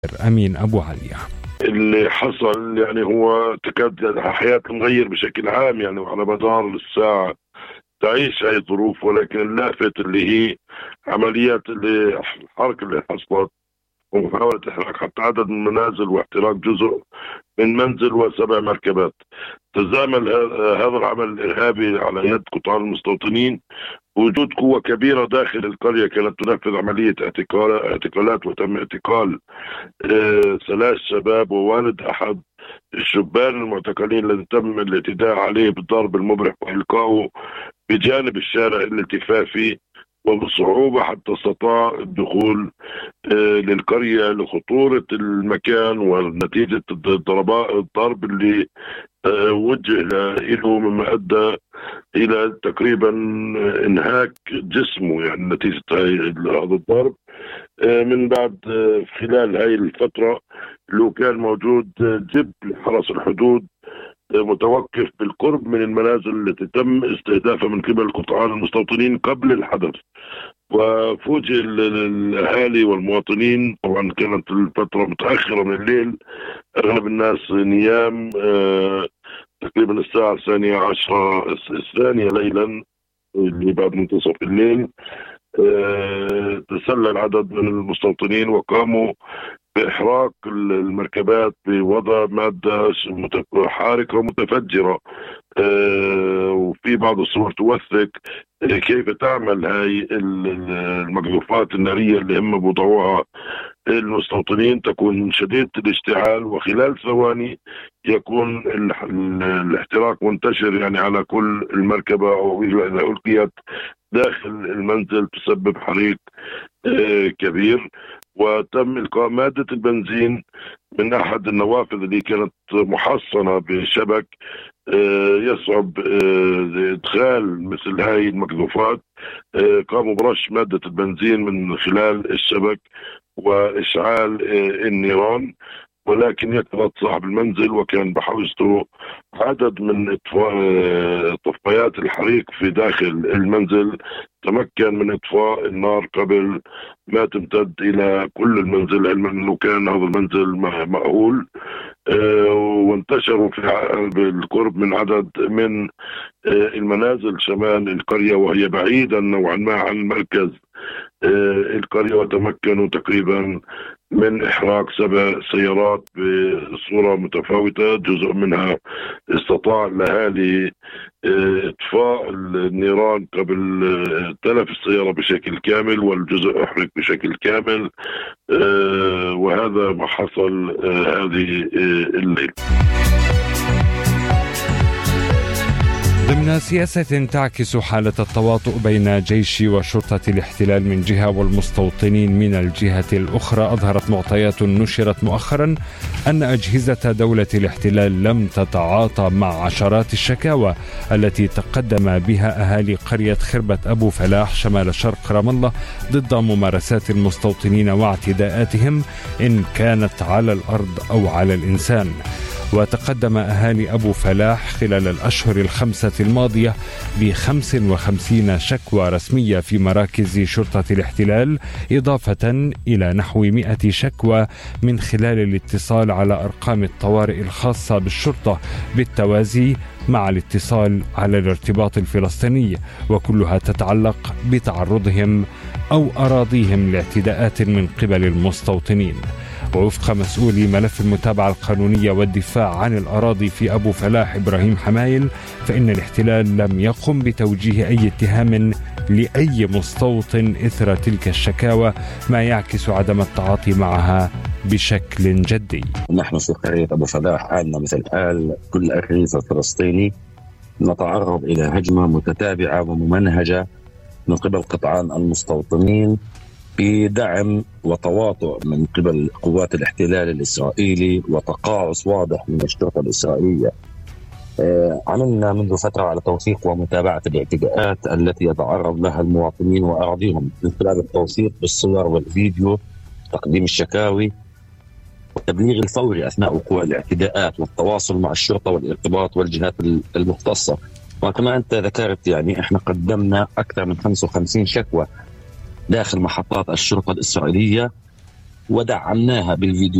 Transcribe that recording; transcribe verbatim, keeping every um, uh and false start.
أمين أبو علي. اللي حصل يعني هو تكاد حياة مغير بشكل عام يعني، وعلى مدار الساعة تعيش هاي الظروف، ولكن اللافت اللي هي عمليات اللي الحركة اللي حصلت ومحاولة إحراق حتى عدد من المنازل واحتراق جزء من منزل وسبع مركبات. تزامن هذا العمل الإرهابي على يد قطاع المستوطنين وجود قوة كبيرة داخل القرية كانت تنفذ عملية اعتقال اعتقالات وتم اعتقال آه ثلاث شباب ووالد أحد الشبان المعتقلين الذي تم الاعتداء عليه بالضرب المبرح وإلقائه بجانب الشارع الالتفافي، وبصعوبة حتى استطاع الدخول آه للقرية لخطورة المكان ونتيجة الضرب اللي آه وجه له، مما أدى إلى تقريبا انهاك جسمه يعني نتيجة هذا الضرب. آه من بعد آه خلال هاي الفترة لو كان موجود جب لحرس الحدود متوقف بالقرب من المنازل التي تم استهدافها من قبل قطاعان المستوطنين قبل الحدث، وفوجئ الأهالي والمواطنين. طبعا كانت الفترة متأخرة من الليل، أغلب الناس نيام، آه تقريبا الساعة الثانية عشرة الثانية ليلا اللي بعد منتصف الليل. آه تسلل عدد من المستوطنين وقاموا بإحراق المركبات بوضع مادة حارقة متفجرة. آه وفي بعض الصور توثق كيف تعمل هاي المقذوفات النارية اللي هم بوضعوها المستوطنين، تكون شديدة الاشتعال وخلال ثواني يكون الاحتراق منتشر يعني على كل المركبة، أو إذا ألقيت داخل المنزل تسبب حريق آه كبير. وتم إلقاء مادة البنزين من أحد النوافذ اللي كانت محصنة بشبك آه يصعب آه إدخال مثل هاي المقذوفات. آه قاموا برش مادة البنزين من خلال الشبك وإشعال آه النيران، ولكن يقظت صاحب المنزل وكان بحوزته عدد من طفايات الحريق في داخل المنزل، تمكن من إطفاء النار قبل ما تمتد إلى كل المنزل، علما أنه كان هذا المنزل مأهول. أه وانتشروا في بالقرب من عدد من أه المنازل شمال القرية، وهي بعيدة نوعا ما عن مركز أه القرية، وتمكنوا تقريبا من إحراق سبع سيارات بصورة متفاوتة. جزء منها استطاع الأهالي إطفاء النيران قبل تلف السيارة بشكل كامل، والجزء أحرق بشكل كامل. وهذا ما حصل هذه الليلة. ضمن سياسة تعكس حالة التواطؤ بين جيش وشرطة الاحتلال من جهة والمستوطنين من الجهة الأخرى، أظهرت معطيات نشرت مؤخرا أن أجهزة دولة الاحتلال لم تتعاطى مع عشرات الشكاوى التي تقدم بها أهالي قرية خربة أبو فلاح شمال شرق رام الله ضد ممارسات المستوطنين واعتداءاتهم إن كانت على الأرض أو على الإنسان. وتقدم أهالي أبو فلاح خلال الأشهر الخمسة الماضية بخمس وخمسين شكوى رسمية في مراكز شرطة الاحتلال، إضافة إلى نحو مئة شكوى من خلال الاتصال على أرقام الطوارئ الخاصة بالشرطة بالتوازي مع الاتصال على الارتباط الفلسطيني، وكلها تتعلق بتعرضهم أو أراضيهم لاعتداءات من قبل المستوطنين. ووفق مسؤولي ملف المتابعة القانونية والدفاع عن الأراضي في أبو فلاح إبراهيم حمايل، فإن الاحتلال لم يقم بتوجيه أي اتهام لأي مستوطن إثر تلك الشكاوى، ما يعكس عدم التعاطي معها بشكل جدي. نحن في قرية أبو فلاح حالنا مثل حال كل الريف الفلسطيني، نتعرض إلى هجمة متتابعة وممنهجة من قبل قطعان المستوطنين بدعم وتواطؤ من قبل قوات الاحتلال الإسرائيلي وتقاعس واضح من الشرطة الإسرائيلية. عملنا منذ فترة على توثيق ومتابعة الاعتداءات التي يتعرض لها المواطنين وأراضيهم من خلال التوثيق بالصور والفيديو، تقديم الشكاوي والتبليغ الفوري أثناء وقوع الاعتداءات، والتواصل مع الشرطة والارتباط والجهات المختصة. وكما أنت ذكرت يعني إحنا قدمنا أكثر من خمسة وخمسين شكوى داخل محطات الشرطة الإسرائيلية ودعمناها بالفيديو